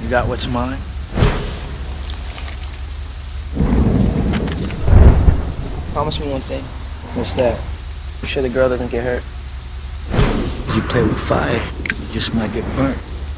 You got what's mine? Promise me one thing. What's that? Make sure the girl doesn't get hurt. You play with fire, you just might get burnt.